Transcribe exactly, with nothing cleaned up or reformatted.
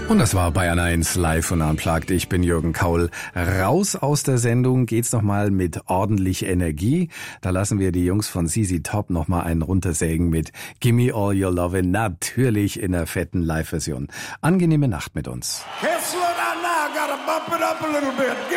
Und das war Bayern eins live und unplugged. Ich bin Jürgen Kaul. Raus aus der Sendung geht's nochmal mit ordentlich Energie. Da lassen wir die Jungs von Z Z Top nochmal einen runtersägen mit Gimme All Your Lovin', natürlich in der fetten Live-Version. Angenehme Nacht mit uns. Can't slow down now, gotta bump it up a little bit.